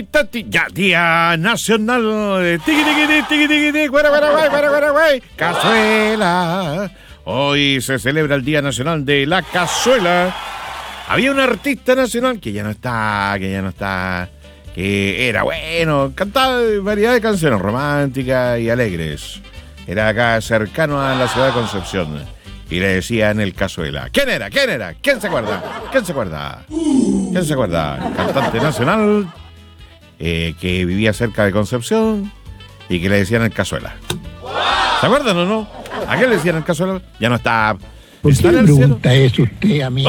Ya, Día Nacional de Tiki Tiki Tiki Tiki Tiki Guay, cazuela. Hoy se celebra el Día Nacional de la Cazuela. Había un artista nacional que ya no está, que era bueno, cantaba variedad de canciones románticas y alegres. Era acá cercano a la ciudad de Concepción y le decían el Cazuela. ¿Quién era? ¿Quién se acuerda? Cantante nacional que vivía cerca de Concepción y que le decían el Cazuela. ¿Se acuerdan o no? ¿A qué le decían el Cazuela? Ya no está. ¿Por qué me pregunta eso usted a mí?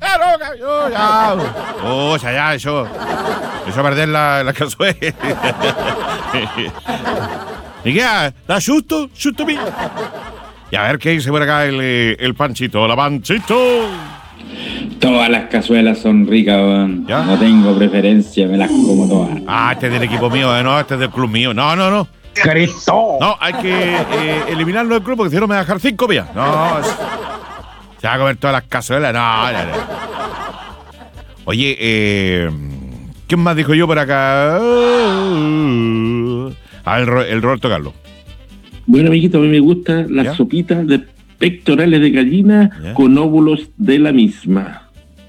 Ya, yo perder la cazuela. ¿Y qué? ¿Da justo a mí? Y a ver qué dice por acá el Panchito. ¡Hola, Panchito! Todas las cazuelas son ricas, weón. ¿Ya? No tengo preferencia, me las como todas. Este es del equipo mío, no, este es del club mío. No. ¡Cristo! No, hay que eliminarlo del club porque si no me va a dejar 5 días. No, se va a comer todas las cazuelas. No. Oye, ¿quién más dijo yo por acá? El Roberto Carlos. Bueno, amiguito, a mí me gusta la sopita de pectorales de gallina con óvulos de la misma.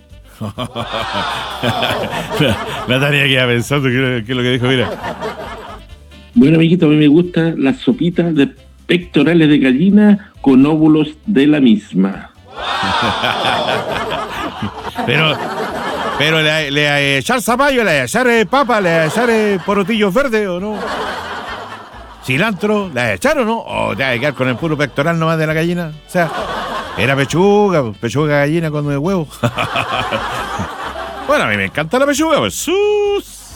La tarea que iba pensando, ¿qué es lo que dijo? Mira. Bueno, amiguito, a mí me gusta la sopita de pectorales de gallina con óvulos de la misma. Pero le a echar zapallo, le a echar papa, le a echar porotillos verdes, ¿o no? Cilantro, ¿le a echar o no? ¿O te va a quedar con el puro pectoral nomás de la gallina? O sea, era pechuga gallina con el huevo. Bueno, a mí me encanta la pechuga, pues. ¡Sus!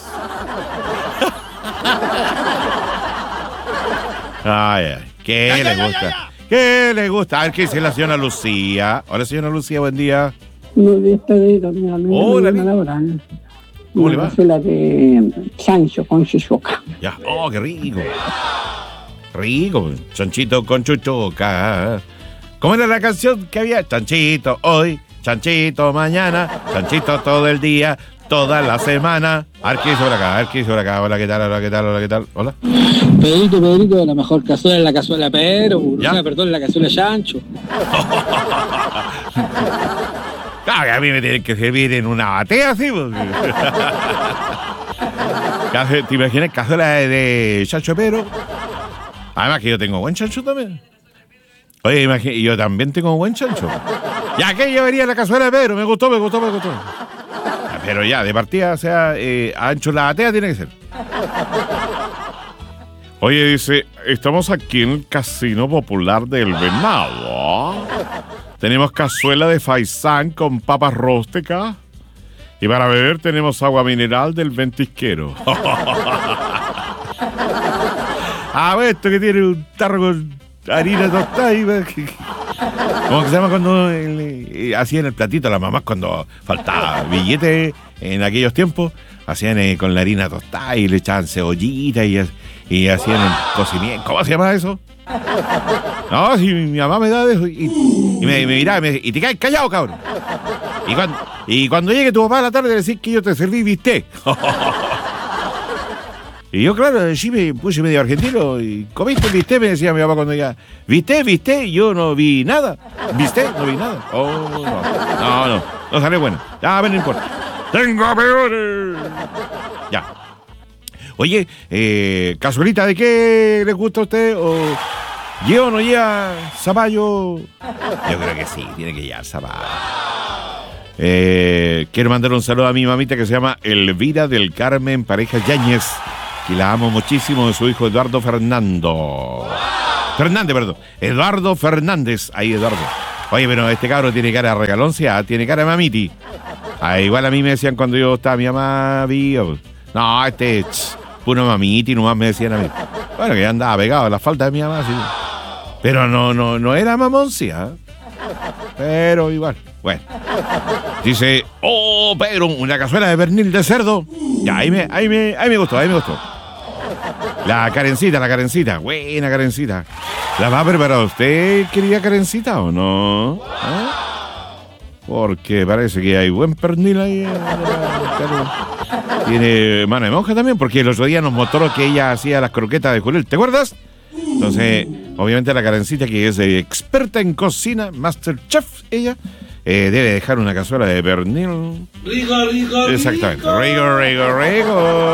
Ay, ¿qué le gusta? A ver qué dice la señora Lucía. Hola, señora Lucía, buen día. No, de esta de Hola, laboral. ¿Cómo le va? La de chancho con chuchuca. Ya, qué rico. Rico, chanchito con chuchuca. ¿Cómo era la canción que había? Chanchito hoy, chanchito mañana, chanchito todo el día, toda la semana. A ver qué dice por acá, Hola, ¿qué tal? Hola. Pedrito, la mejor cazuela es la cazuela Pedro. La cazuela Chancho. Claro, a mí me tienen que servir en una batea así. ¿Te imaginas cazuela de chancho Pedro? Además que yo tengo buen chancho también. Oye, yo también tengo buen chancho. Ya, ¿qué llevaría la cazuela de Pedro? Me gustó. Pero ya, de partida, o sea, ancho la batea tiene que ser. Oye, dice, estamos aquí en el Casino Popular del Venado. Tenemos cazuela de faisán con papas rústicas. Y para beber tenemos agua mineral del ventisquero. Esto que tiene un tarro con harina tostada. ¿Cómo que se llama cuando hacían el platito las mamás cuando faltaba billete en aquellos tiempos? Hacían con la harina tostada y le echaban cebollita y hacían el cocimiento. ¿Cómo se llama eso? No, si mi mamá me da de eso y me miraba y me decía, y te caes callado, cabrón. Y cuando llegue tu papá a la tarde le decís que yo te serví bistec. Y yo, claro, sí me puse medio argentino y comiste bistec, me decía mi papá cuando ya. ¿Viste? Y yo no vi nada. ¿Viste? No vi nada. No salió bueno. Ya, a ver, no importa. ¡Tengo peores! Ya. Oye, cazuelita, ¿de qué le gusta a usted? ¿O lleva o no lleva zapallo? Yo creo que sí, tiene que llevar zapallo. Quiero mandar un saludo a mi mamita que se llama Elvira del Carmen Pareja Yáñez, que la amo muchísimo, de su hijo Eduardo Fernández. Ahí, Eduardo. Oye, pero este cabro tiene cara de regaloncia, tiene cara de mamiti. Igual a mí me decían cuando yo estaba, mi mamá vivo. No, puro mamiti, nomás me decían a mí. Bueno, que ya andaba pegado a la falta de mi mamá, sí. Pero no era mamoncia. Pero igual, bueno. Dice, Pedro, una cazuela de pernil de cerdo. Ya, ahí me gustó. La Karencita, buena Karencita. ¿La va a preparar usted, querida Karencita, o no? Porque parece que hay buen pernil ahí. Tiene mano de monja también, porque el otro día nos mostró que ella hacía las croquetas de jurel, ¿te acuerdas? Entonces, obviamente la Karencita, que es experta en cocina, Masterchef, ella, debe dejar una cazuela de pernil. Rico, rico, Exactamente. rico. Rico, rico, rico.